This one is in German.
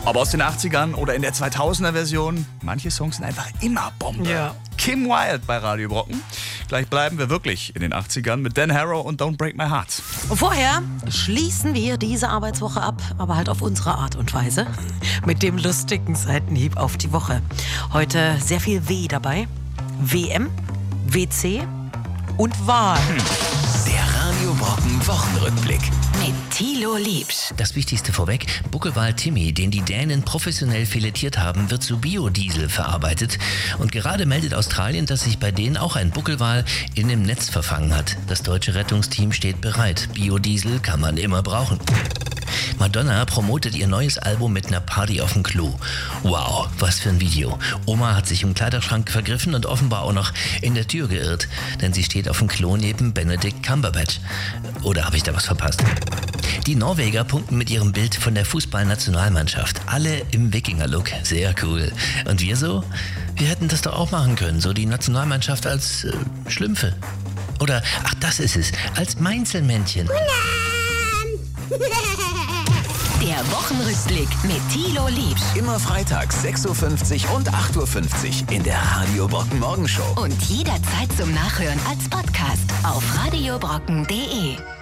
Aber aus den 80ern oder in der 2000er-Version, manche Songs sind einfach immer Bombe. Ja. Kim Wilde bei Radio Brocken. Gleich bleiben wir wirklich in den 80ern mit Dan Harrow und Don't Break My Heart. Und vorher schließen wir diese Arbeitswoche ab, aber halt auf unsere Art und Weise. Mit dem lustigen Seitenhieb auf die Woche. Heute sehr viel W dabei. WM, WC und Wahl. Der Radio Brocken Wochenrückblick. Mit Thilo Liebsch. Das Wichtigste vorweg, Buckelwal Timmy, den die Dänen professionell filetiert haben, wird zu Biodiesel verarbeitet. Und gerade meldet Australien, dass sich bei denen auch ein Buckelwal in dem Netz verfangen hat. Das deutsche Rettungsteam steht bereit. Biodiesel kann man immer brauchen. Madonna promotet ihr neues Album mit einer Party auf dem Klo. Wow, was für ein Video. Oma hat sich im Kleiderschrank vergriffen und offenbar auch noch in der Tür geirrt, denn sie steht auf dem Klo neben Benedict Cumberbatch. Oder habe ich da was verpasst? Die Norweger punkten mit ihrem Bild von der Fußballnationalmannschaft. Alle im Wikinger-Look. Sehr cool. Und wir so? Wir hätten das doch auch machen können. So die Nationalmannschaft als Schlümpfe. Oder, ach das ist es, als Mainzelmännchen. Der Wochenrückblick mit Thilo Liebsch. Immer freitags 6.50 Uhr und 8.50 Uhr in der Radio Brocken Morgenshow. Und jederzeit zum Nachhören als Podcast auf radiobrocken.de.